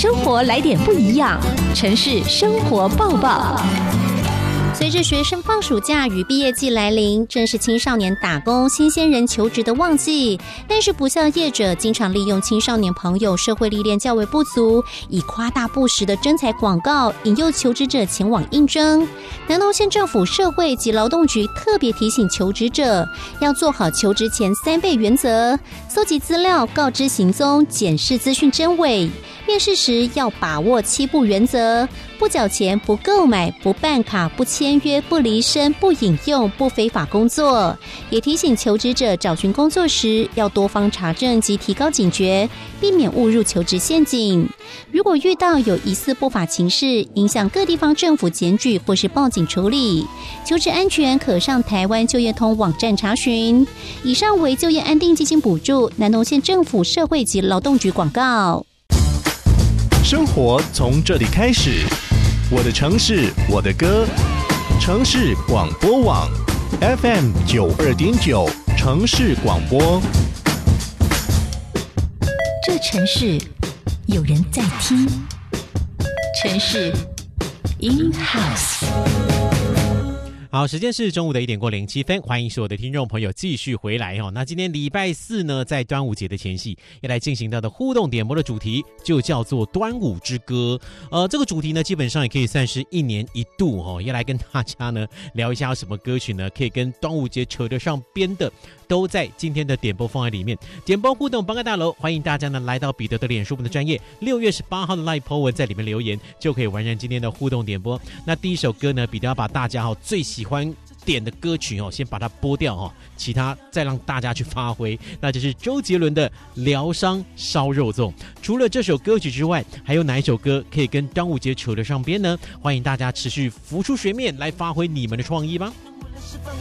生活来点不一样，城市生活报报。 随着学生放暑假与毕业季来临，正是青少年打工、新鲜人求职的旺季。但是不肖业者经常利用青少年朋友社会历练较为不足，以夸大不实的征才广告引诱求职者前往应征。南投县政府社会及劳动局特别提醒求职者，要做好求职前3倍原则：搜集资料、告知行踪、检视资讯真伪。面试时要把握7不原则：不缴钱、不购买、不办卡、不签约、不离身、不引用、不非法工作。也提醒求职者找寻工作时要多方查证及提高警觉，避免误入求职陷阱。如果遇到有疑似不法情事，影响各地方政府检举或是报警处理。求职安全可上台湾就业通网站查询。以上为就业安定基金补助，南投县政府社会及劳动局广告。 生活从这里开始，我的城市，我的歌，城市广播网 FM 92.9，城市广播。 这城市有人在听，城市 in house。 好，时间是中午的1:07，欢迎所有的听众朋友继续回来哦。那今天礼拜4呢，在端午节的前夕，要来进行到的互动点播的主题就叫做端午之歌。这个主题呢，基本上也可以算是1年1度哦，要来跟大家呢聊一下有什么歌曲呢，可以跟端午节扯得上边的，都在今天的点播方案里面。点播互动帮个大楼，欢迎大家呢来到彼得的脸书的专页，6月18号的 Live po 文在里面留言，就可以完成今天的互动点播。那第一首歌呢，彼得要把大家最喜欢点的歌曲先把它播掉其他再让大家去发挥，那就是周杰伦的《疗伤烧肉粽》。除了这首歌曲之外，还有哪一首歌可以跟端午节扯得上边呢？欢迎大家持续浮出水面来发挥你们的创意吧。